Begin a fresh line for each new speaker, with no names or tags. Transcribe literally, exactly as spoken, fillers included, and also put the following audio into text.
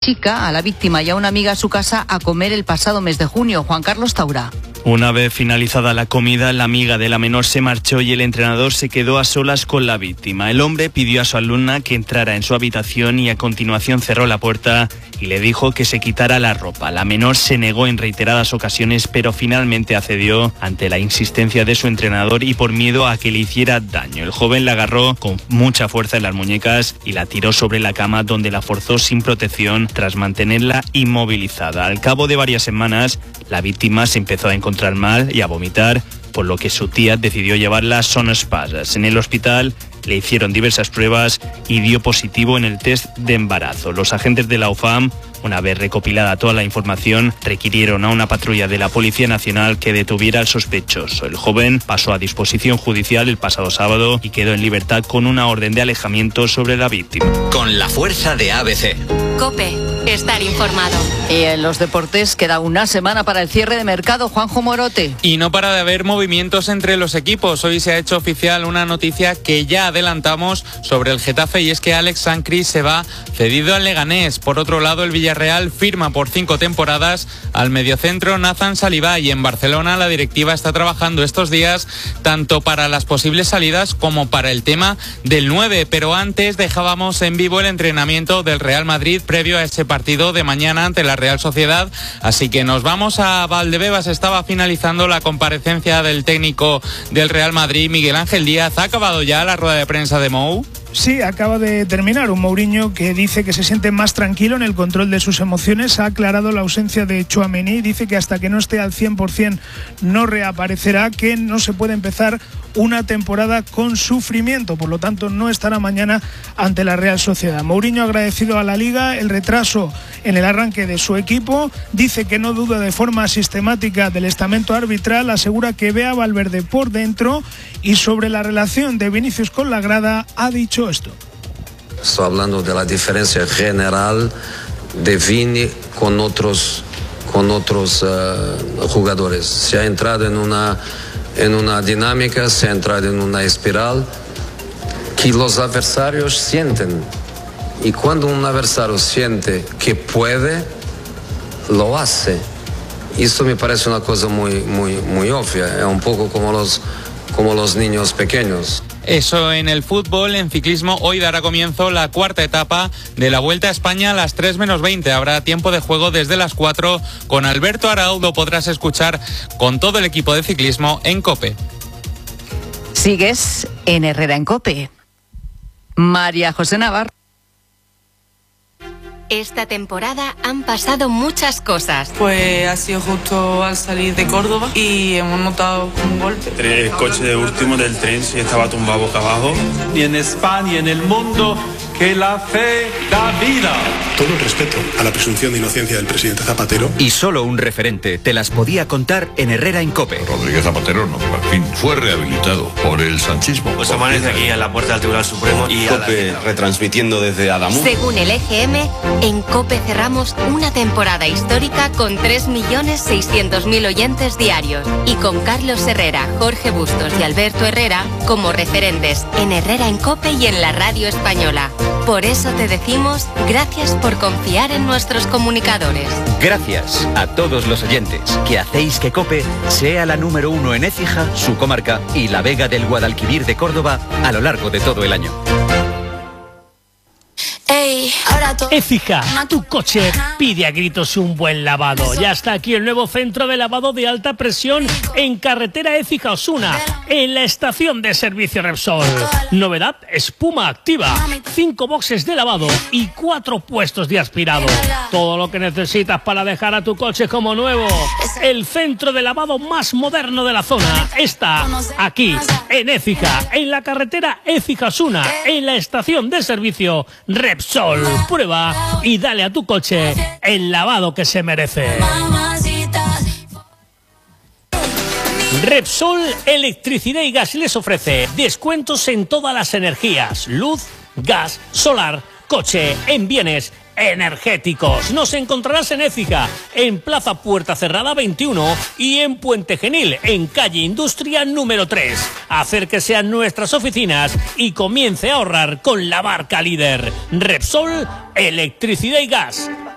chica, a la víctima y a una amiga a su casa a comer el pasado mes de junio. Juan Carlos Taura.
Una vez finalizada la comida, la amiga de la menor se marchó y el entrenador se quedó a solas con la víctima. El hombre pidió a su alumna que entrara en su habitación y a continuación cerró la puerta y le dijo que se quitara la ropa. La menor se negó en reiteradas ocasiones, pero finalmente accedió ante la insistencia de su entrenador y por miedo a que le hiciera daño. El joven la agarró con mucha fuerza en las muñecas y la tiró sobre la cama, donde la forzó sin protección tras mantenerla inmovilizada. Al cabo de varias semanas, la víctima se empezó a encontrar mal y a vomitar, por lo que su tía decidió llevarla a Son Espases. En el hospital le hicieron diversas pruebas y dio positivo en el test de embarazo. Los agentes de la UFAM, una vez recopilada toda la información, requirieron a una patrulla de la Policía Nacional que detuviera al sospechoso. El joven pasó a disposición judicial el pasado sábado y quedó en libertad con una orden de alejamiento sobre la víctima.
Con la fuerza de A B C.
COPE, estar informado.
Y en los deportes queda una semana para el cierre de mercado. Juanjo Morote.
Y no para de haber movimientos entre los equipos. Hoy se ha hecho oficial una noticia que ya adelantamos sobre el Getafe, y es que Alex Sancris se va cedido al Leganés. Por otro lado, el Villarreal firma por cinco temporadas al mediocentro Nathan Saliba, y en Barcelona la directiva está trabajando estos días tanto para las posibles salidas como para el tema del nueve. Pero antes dejábamos en vivo el entrenamiento del Real Madrid previo a ese partido de mañana ante la Real Sociedad, así que nos vamos a Valdebebas. Estaba finalizando la comparecencia del técnico del Real Madrid, Miguel Ángel Díaz. ¿Ha acabado ya la rueda de prensa de Mou?
Sí, acaba de terminar. Un Mourinho que dice que se siente más tranquilo en el control de sus emociones. Ha aclarado la ausencia de Tchouaméni. Dice que hasta que no esté al cien por ciento no reaparecerá, que no se puede empezar una temporada con sufrimiento. Por lo tanto, no estará mañana ante la Real Sociedad. Mourinho ha agradecido a la Liga el retraso en el arranque de su equipo. Dice que no duda de forma sistemática del estamento arbitral. Asegura que ve a Valverde por dentro, y sobre la relación de Vinicius con la grada ha dicho esto.
Estoy hablando de la diferencia general de Vini con otros, con otros uh, jugadores. Se ha entrado en una, en una dinámica, se ha entrado en una espiral que los adversarios sienten. Y cuando un adversario siente que puede, lo hace. Esto me parece una cosa muy, muy, muy obvia. Es un poco como los, como los niños pequeños.
Eso en el fútbol. En ciclismo, hoy dará comienzo la cuarta etapa de la Vuelta a España a las tres menos veinte. Habrá tiempo de juego desde las cuatro con Alberto Araudo. Podrás escuchar con todo el equipo de ciclismo en COPE.
Sigues en Herrera en COPE. María José Navarro.
Esta temporada han pasado muchas cosas.
Pues ha sido justo al salir de Córdoba y hemos notado un golpe.
El coche de último del tren sí estaba tumbado boca abajo.
Ni en España, ni en el mundo, que la fe da vida.
Todo el respeto a la presunción de inocencia del presidente Zapatero.
Y solo un referente te las podía contar en Herrera en COPE.
Rodríguez Zapatero, no, al fin, fue rehabilitado por el sanchismo.
Pues amanece aquí en la puerta del Tribunal Supremo y
COPE la... retransmitiendo desde Adamuz.
Según el E G M, en COPE cerramos una temporada histórica con tres millones seiscientos mil oyentes diarios y con Carlos Herrera, Jorge Bustos y Alberto Herrera como referentes en Herrera en COPE y en la radio española. Por eso te decimos gracias por confiar en nuestros comunicadores.
Gracias a todos los oyentes que hacéis que COPE sea la número uno en Écija, su comarca y la Vega del Guadalquivir de Córdoba a lo largo de todo el año.
Écija, tu coche pide a gritos un buen lavado. Ya está aquí el nuevo centro de lavado de alta presión en carretera Écija Osuna, en la estación de servicio Repsol. Novedad, espuma activa, cinco boxes de lavado y cuatro puestos de aspirado. Todo lo que necesitas para dejar a tu coche como nuevo. El centro de lavado más moderno de la zona está aquí, en Écija, en la carretera Écija Osuna, en la estación de servicio Repsol. Prueba y dale a tu coche el lavado que se merece. Repsol Electricidad y Gas les ofrece descuentos en todas las energías: luz, gas, solar, coche, en bienes energéticos. Nos encontrarás en Écija, en Plaza Puerta Cerrada veintiuno y en Puente Genil, en calle Industria número tres. Acérquese a nuestras oficinas y comience a ahorrar con la marca líder Repsol Electricidad y Gas.